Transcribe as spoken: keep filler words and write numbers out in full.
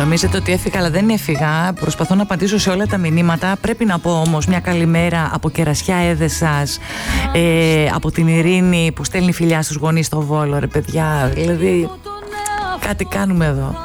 Νομίζετε ότι έφυγα, αλλά δεν έφυγα. Προσπαθώ να απαντήσω σε όλα τα μηνύματα. Πρέπει να πω όμως μια καλημέρα από Κερασιά Έδεσας, ε, από την Ειρήνη που στέλνει φιλιά στους γονείς στο Βόλο. Ρε παιδιά, δηλαδή κάτι κάνουμε εδώ.